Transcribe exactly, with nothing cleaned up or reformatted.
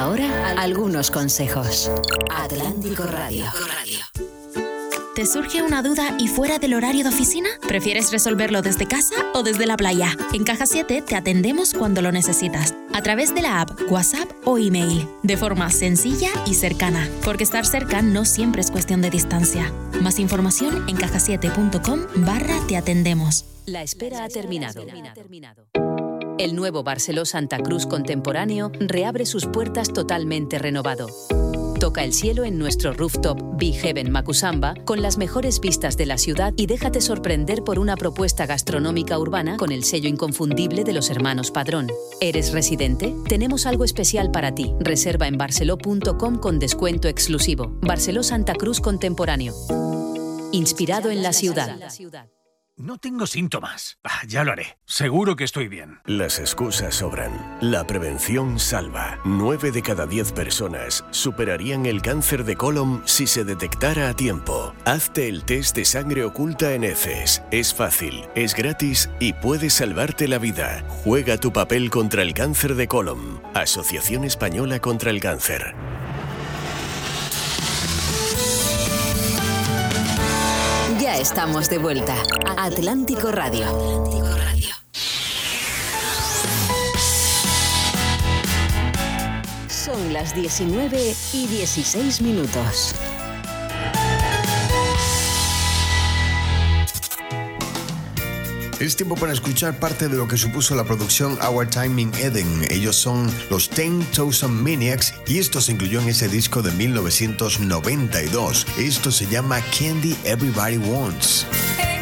ahora, algunos consejos. Atlántico Radio. ¿Te surge una duda y fuera del horario de oficina? ¿Prefieres resolverlo desde casa o desde la playa? En Caja siete te atendemos cuando lo necesitas, a través de la app, WhatsApp o email, de forma sencilla y cercana, porque estar cerca no siempre es cuestión de distancia. Más información en caja siete punto com barra te atendemos. La espera ha terminado. El nuevo Barceló Santa Cruz contemporáneo reabre sus puertas totalmente renovado. Toca el cielo en nuestro rooftop Be Heaven Macusamba con las mejores vistas de la ciudad y déjate sorprender por una propuesta gastronómica urbana con el sello inconfundible de los hermanos Padrón. ¿Eres residente? Tenemos algo especial para ti. Reserva en barceló punto com con descuento exclusivo. Barceló Santa Cruz contemporáneo. Inspirado en la ciudad. No tengo síntomas. Ah, ya lo haré. Seguro que estoy bien. Las excusas sobran. La prevención salva. Nueve de cada diez personas superarían el cáncer de colon si se detectara a tiempo. Hazte el test de sangre oculta en heces. Es fácil, es gratis y puede salvarte la vida. Juega tu papel contra el cáncer de colon. Asociación Española contra el Cáncer. Ya estamos de vuelta. Atlántico Radio. Son las diecinueve y dieciséis minutos. Es tiempo para escuchar parte de lo que supuso la producción Our Time in Eden. Ellos son los Ten Thousand Maniacs y esto se incluyó en ese disco de mil novecientos noventa y dos. Esto se llama Candy Everybody Wants. Hey.